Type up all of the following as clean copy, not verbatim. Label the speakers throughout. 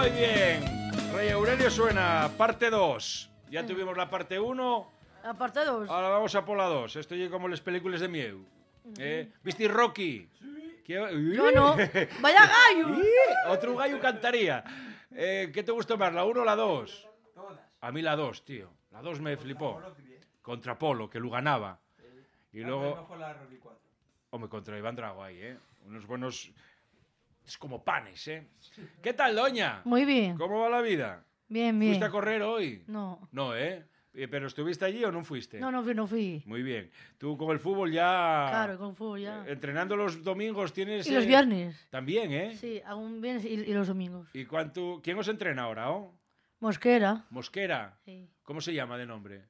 Speaker 1: Muy bien. Rey Aurelio suena, parte 2. Ya tuvimos la parte 1.
Speaker 2: La parte 2.
Speaker 1: Ahora vamos a por la 2. Esto es como las películas de mieu. ¿Viste Rocky?
Speaker 2: Yo no. ¡Vaya gallo!
Speaker 1: Otro gallo cantaría. ¿Qué te gustó más, la 1 o la 2?
Speaker 3: Todas.
Speaker 1: A mí la 2, tío. La 2 me flipó. Contra Polo, que lo ganaba. Y luego...
Speaker 3: Mejor la Rocky 4.
Speaker 1: Hombre, contra Iván Drago ahí, ¿eh? Unos buenos... Es como panes, ¿eh? ¿Qué tal, doña?
Speaker 2: Muy bien.
Speaker 1: ¿Cómo va la vida?
Speaker 2: Bien, bien.
Speaker 1: ¿Fuiste a correr hoy?
Speaker 2: No.
Speaker 1: No, ¿eh? ¿Pero estuviste allí o no fuiste?
Speaker 2: No fui.
Speaker 1: Muy bien. Tú con el fútbol ya...
Speaker 2: Claro, con fútbol ya.
Speaker 1: Entrenando los domingos tienes...
Speaker 2: Y los viernes.
Speaker 1: También, ¿eh?
Speaker 2: Sí, hago un viernes y los domingos.
Speaker 1: ¿Y cuánto... ¿Quién os entrena ahora, oh?
Speaker 2: Mosquera.
Speaker 1: Mosquera.
Speaker 2: Sí.
Speaker 1: ¿Cómo se llama de nombre?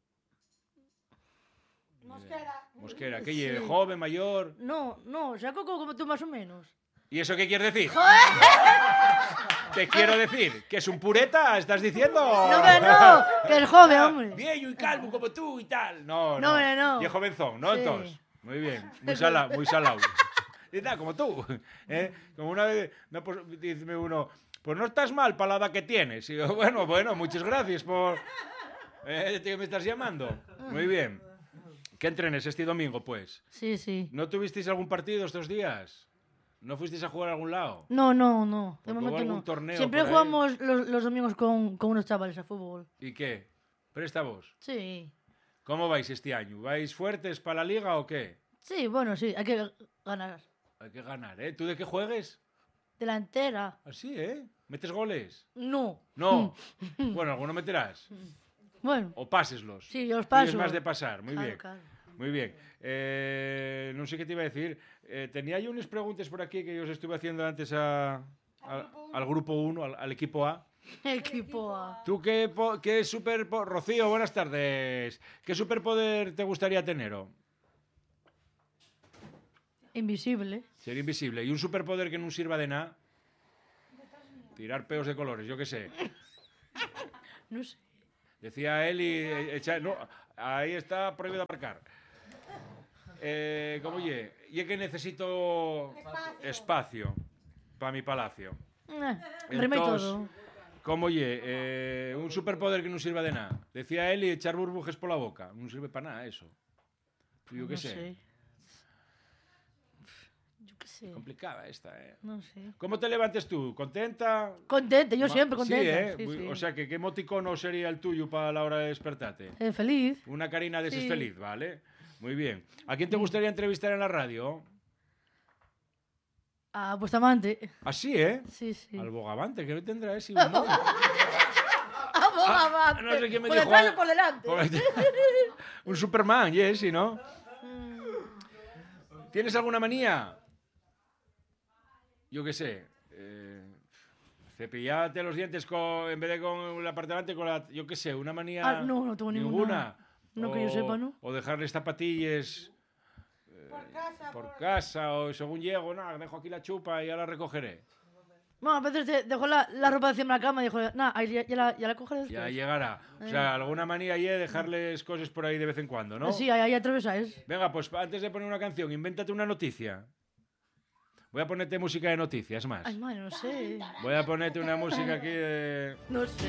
Speaker 1: Mosquera. ¿Qué
Speaker 2: Sí.
Speaker 1: lleve? ¿Joven, mayor?
Speaker 2: No, saco como tú más o menos.
Speaker 1: ¿Y eso qué quieres decir? Te quiero decir, ¿que es un pureta? ¿Estás diciendo?
Speaker 2: No, que es joven, hombre.
Speaker 1: Viejo y calvo como tú y tal. No.
Speaker 2: No.
Speaker 1: Y es jovenzón, ¿no?
Speaker 2: Sí.
Speaker 1: Entonces, muy bien. Muy salado. Y tal, como tú. ¿Eh? Como una vez, no, pues, dice uno, pues no estás mal para la edad que tienes. Y yo, bueno, muchas gracias por... ¿Me estás llamando? Muy bien. ¿Qué entrenes este domingo, pues?
Speaker 2: Sí.
Speaker 1: ¿No tuvisteis algún partido estos días? ¿No fuisteis a jugar a algún lado?
Speaker 2: No. De
Speaker 1: ¿Hubo
Speaker 2: momento
Speaker 1: algún
Speaker 2: no.
Speaker 1: torneo
Speaker 2: Siempre
Speaker 1: por ahí?
Speaker 2: jugamos los domingos con unos chavales a fútbol.
Speaker 1: ¿Y qué? ¿Préstamos?
Speaker 2: Sí.
Speaker 1: ¿Cómo vais este año? ¿Vais fuertes para la liga o qué?
Speaker 2: Sí, bueno, sí, hay que ganar.
Speaker 1: Hay que ganar, ¿eh? ¿Tú de qué juegues?
Speaker 2: Delantera.
Speaker 1: Así, ¿eh? ¿Metes goles?
Speaker 2: No.
Speaker 1: No. Bueno, alguno meterás.
Speaker 2: Bueno.
Speaker 1: O páseslos.
Speaker 2: Sí, yo los
Speaker 1: Tú
Speaker 2: paso.
Speaker 1: eres más de pasar. Muy
Speaker 2: Claro,
Speaker 1: bien.
Speaker 2: claro.
Speaker 1: Muy bien. No sé qué te iba a decir. Tenía yo unas preguntas por aquí que yo os estuve haciendo antes al grupo 1, al equipo A.
Speaker 2: Equipo A.
Speaker 1: ¿Tú qué superpoder... Rocío, buenas tardes. ¿Qué superpoder te gustaría tener?
Speaker 2: Invisible.
Speaker 1: Ser invisible. ¿Y un superpoder que no sirva de nada? Tirar peos de colores, yo qué sé.
Speaker 2: No sé.
Speaker 1: Decía él y... no, ahí está prohibido aparcar. ¿Cómo ye? Y es que necesito espacio para mi palacio.
Speaker 2: Rima y
Speaker 1: Entonces,
Speaker 2: todo.
Speaker 1: ¿cómo ye? Un superpoder que no sirva de nada. Decía él y echar burbujes por la boca. No sirve para nada eso. Yo qué
Speaker 2: No
Speaker 1: sé.
Speaker 2: sé. Yo qué sé.
Speaker 1: Complicada esta, ¿eh?
Speaker 2: No sé.
Speaker 1: ¿Cómo te levantes tú? ¿Contenta?
Speaker 2: Contenta, yo siempre contenta.
Speaker 1: Sí, ¿eh?
Speaker 2: Sí.
Speaker 1: O sea, ¿qué emoticono sería el tuyo para la hora de despertarte?
Speaker 2: Feliz.
Speaker 1: Una carina de ese
Speaker 2: Sí.
Speaker 1: feliz, ¿vale? Muy bien. ¿A quién te gustaría entrevistar en la radio?
Speaker 2: A Bustamante.
Speaker 1: Así, ¿eh?
Speaker 2: Sí.
Speaker 1: Al Bogavante, que tendrá ese humor.
Speaker 2: A Bustamante.
Speaker 1: no sé quién me
Speaker 2: por
Speaker 1: dijo.
Speaker 2: detrás o por delante.
Speaker 1: Un Superman, sí, ¿no? ¿Tienes alguna manía? Yo qué sé. Cepillarte los dientes en vez de con la parte delante, con la... Yo qué sé, una manía...
Speaker 2: No tengo ninguna. No que yo sepa, ¿no?
Speaker 1: O dejarles zapatillas... por casa, o según llego, no, dejo aquí la chupa y ya la recogeré.
Speaker 2: Bueno, a veces dejo la ropa encima de la cama y dijo, ya la cogeré después.
Speaker 1: Ya llegará. O sea, alguna manía hay de dejarles cosas por ahí de vez en cuando, ¿no?
Speaker 2: Sí, ahí atravesáis.
Speaker 1: Venga, pues antes de poner una canción, invéntate una noticia. Voy a ponerte música de noticias más.
Speaker 2: Ay, madre, no sé.
Speaker 1: Voy a ponerte una música aquí de...
Speaker 2: No sé.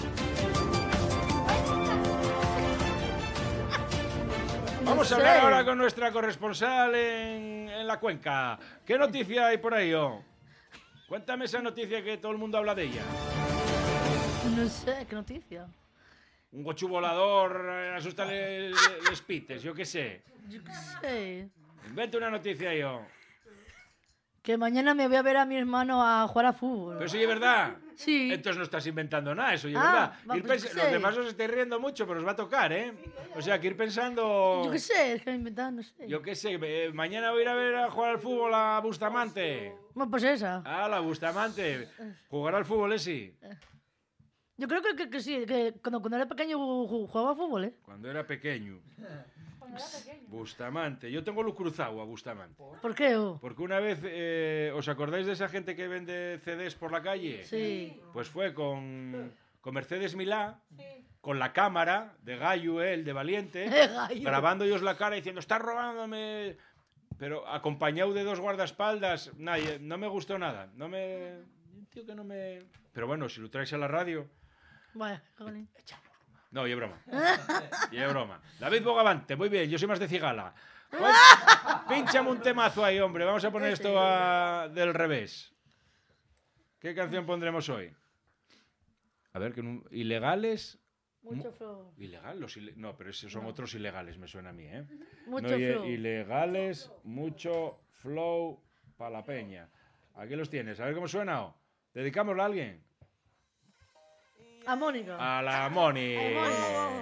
Speaker 1: Vamos a
Speaker 2: sé.
Speaker 1: hablar ahora con nuestra corresponsal en la cuenca. ¿Qué noticia hay por ahí, Cuéntame esa noticia que todo el mundo habla de ella.
Speaker 2: No sé, ¿qué noticia?
Speaker 1: Un gochu volador, asusta les pites, yo qué sé.
Speaker 2: Yo qué sé.
Speaker 1: Inventa una noticia yo.
Speaker 2: Que mañana me voy a ver a mi hermano a jugar a fútbol.
Speaker 1: Pero eso es verdad.
Speaker 2: Sí.
Speaker 1: Entonces no estás inventando nada, eso es
Speaker 2: Ah,
Speaker 1: verdad. Ir
Speaker 2: pues yo qué
Speaker 1: los
Speaker 2: sé.
Speaker 1: demás os estáis riendo mucho, pero os va a tocar, ¿eh? O sea, que ir pensando...
Speaker 2: Yo qué sé, es que me inventan, no sé.
Speaker 1: Yo qué sé, mañana voy a ir a ver a jugar al fútbol a Bustamante.
Speaker 2: Bueno, pues esa.
Speaker 1: Ah, la Bustamante. ¿Jugará al fútbol ese?
Speaker 2: Yo creo que sí, que cuando era pequeño jugaba a fútbol, ¿eh?
Speaker 1: Cuando era pequeño. Bustamante. Yo tengo lo cruzado a Bustamante.
Speaker 2: ¿Por qué?
Speaker 1: Porque una vez, ¿os acordáis de esa gente que vende CDs por la calle?
Speaker 2: Sí.
Speaker 1: Pues fue con Mercedes Milá, con la cámara de Gallo, el de Valiente,
Speaker 2: Gallo.
Speaker 1: grabando ellos la cara diciendo, estás robándome... Pero acompañado de dos guardaespaldas, no me gustó nada. No me Un tío que no me... Pero bueno, si lo traes a la radio...
Speaker 2: Vaya, jolín.
Speaker 1: No, y es broma. Y es broma. David Bogavante, muy bien, yo soy más de cigala. Pínchame un temazo ahí, hombre. Vamos a poner esto del revés. ¿Qué canción pondremos hoy? A ver, ilegales...
Speaker 2: Mucho flow.
Speaker 1: ¿Ilegal? No, pero esos son otros ilegales, me suena a mí, ¿eh?
Speaker 2: Mucho
Speaker 1: No,
Speaker 2: flow.
Speaker 1: ilegales, mucho flow para la peña. Aquí los tienes. A ver cómo suena. ¿Dedicámoslo a alguien?
Speaker 2: A Mónica.
Speaker 1: A la Moni.
Speaker 2: Mónica.